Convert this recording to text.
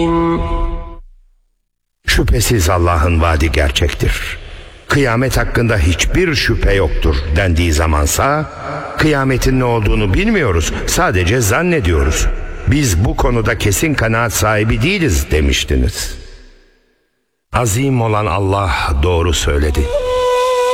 Şüphesiz Allah'ın vaadi gerçektir. Kıyamet hakkında hiçbir şüphe yoktur dendiği zamansa, kıyametin ne olduğunu bilmiyoruz, sadece zannediyoruz. Biz bu konuda kesin kanaat sahibi değiliz demiştiniz. Azim olan Allah doğru söyledi.